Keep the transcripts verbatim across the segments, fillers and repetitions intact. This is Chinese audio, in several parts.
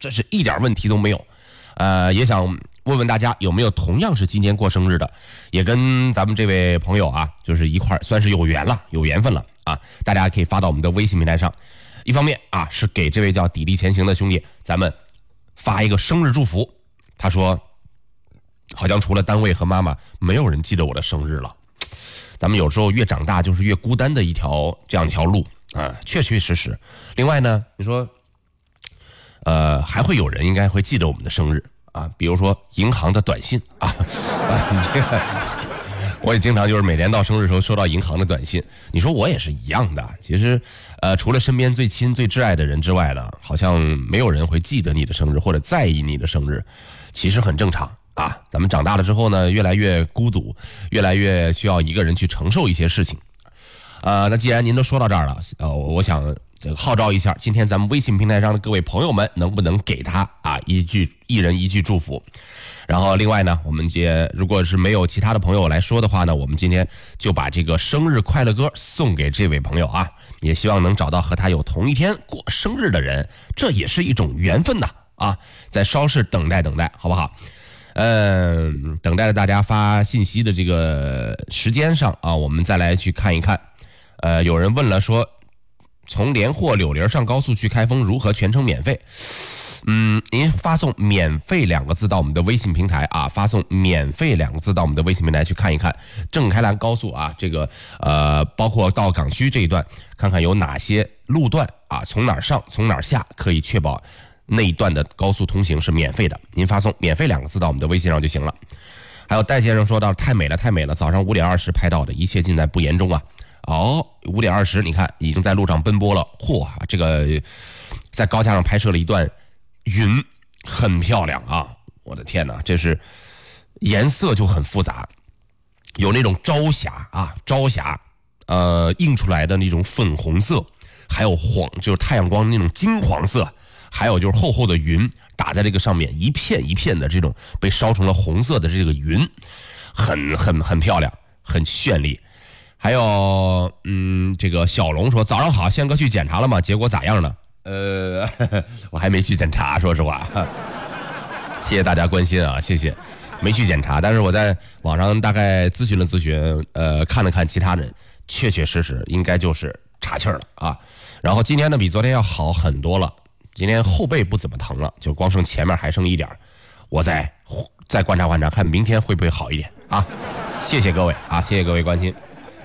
这是一点问题都没有。呃，也想问问大家有没有同样是今天过生日的，也跟咱们这位朋友啊，就是一块算是有缘了，有缘分了啊！大家可以发到我们的微信平台上。一方面啊，是给这位叫砥砺前行的兄弟，咱们发一个生日祝福。他说，好像除了单位和妈妈，没有人记得我的生日了。咱们有时候越长大，就是越孤单的一条这样一条路啊，确确实实。另外呢，你说。呃，还会有人应该会记得我们的生日啊，比如说银行的短信啊，啊你这个，我也经常就是每年到生日的时候收到银行的短信。你说我也是一样的，其实呃，除了身边最亲最挚爱的人之外呢，好像没有人会记得你的生日或者在意你的生日，其实很正常啊。咱们长大了之后呢，越来越孤独，越来越需要一个人去承受一些事情。呃，那既然您都说到这儿了，呃，我想。这个号召一下，今天咱们微信平台上的各位朋友们，能不能给他啊一句一人一句祝福？然后另外呢，我们也如果是没有其他的朋友来说的话呢，我们今天就把这个生日快乐歌送给这位朋友啊，也希望能找到和他有同一天过生日的人，这也是一种缘分呐啊！再稍事等待等待，好不好？嗯，等待着大家发信息的这个时间上啊，我们再来去看一看。呃，有人问了说。从连霍柳林上高速去开封如何全程免费？嗯，您发送免费两个字到我们的微信平台啊，发送免费两个字到我们的微信平台去看一看郑开兰高速啊，这个呃，包括到港区这一段，看看有哪些路段啊，从哪儿上从哪儿下，可以确保那一段的高速通行是免费的。您发送免费两个字到我们的微信上就行了。还有戴先生说到太美了太美了，早上五点二十拍到的，一切尽在不言中啊。哦，五点二十，你看已经在路上奔波了。嚯，这个在高架上拍摄了一段云，很漂亮啊！我的天哪，这是颜色就很复杂，有那种朝霞啊，朝霞，呃，映出来的那种粉红色，还有黄，就是太阳光那种金黄色，还有就是厚厚的云打在这个上面，一片一片的这种被烧成了红色的这个云，很很很漂亮，很绚丽。还有，嗯，这个小龙说早上好，宪哥去检查了吗？结果咋样呢？呃，呵呵我还没去检查，说实话。谢谢大家关心啊，谢谢。没去检查，但是我在网上大概咨询了咨询，呃，看了看其他人，确确实实应该就是岔气儿了啊。然后今天呢比昨天要好很多了，今天后背不怎么疼了，就光剩前面还剩一点，我再再观察观察，看明天会不会好一点啊？谢谢各位啊，谢谢各位关心。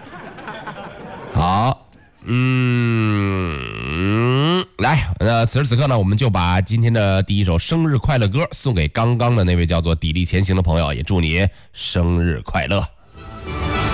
好，嗯，来，那此时此刻呢，我们就把今天的第一首生日快乐歌送给刚刚的那位叫做砥砺前行的朋友，也祝你生日快乐。